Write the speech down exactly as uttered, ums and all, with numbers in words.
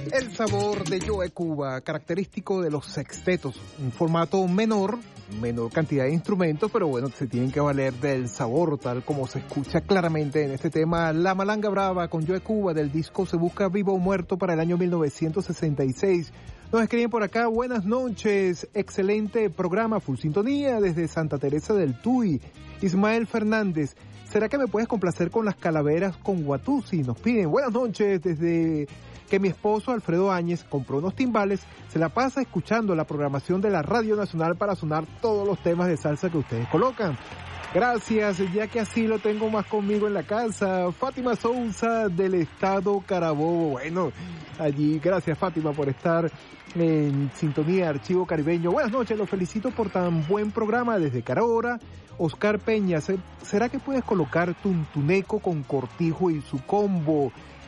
El sabor de Joe Cuba, característico de los sextetos, un formato menor, menor cantidad de instrumentos, pero bueno, se tienen que valer del sabor, tal como se escucha claramente en este tema, La Malanga Brava con Joe Cuba, del disco Se Busca Vivo o Muerto para el año mil novecientos sesenta y seis. Nos escriben por acá, buenas noches, excelente programa, full sintonía desde Santa Teresa del Tuy. Ismael Fernández, ¿será que me puedes complacer con las calaveras con Watusi? Nos piden, buenas noches, desde que mi esposo Alfredo Áñez compró unos timbales, se la pasa escuchando la programación de la Radio Nacional para sonar todos los temas de salsa que ustedes colocan. Gracias, ya que así lo tengo más conmigo en la casa. Fátima Souza del estado Carabobo. Bueno, allí, gracias Fátima por estar en sintonía de Archivo Caribeño. Buenas noches, los felicito por tan buen programa desde Carahora. Oscar Peña, ¿será que puedes colocar Tuntuneco con Cortijo y su combo?